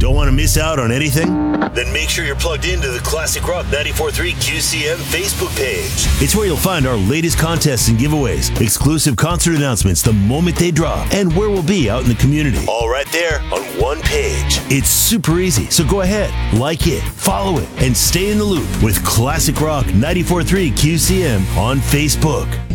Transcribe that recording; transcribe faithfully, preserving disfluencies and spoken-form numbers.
Don't want to miss out on anything? Then make sure you're plugged into the Classic Rock ninety-four point three Q C M Facebook page. It's where you'll find our latest contests and giveaways, exclusive concert announcements the moment they drop, and where we'll be out in the community. All right there on one page. It's super easy, so go ahead, like it, follow it, and stay in the loop with Classic Rock ninety-four point three Q C M on Facebook.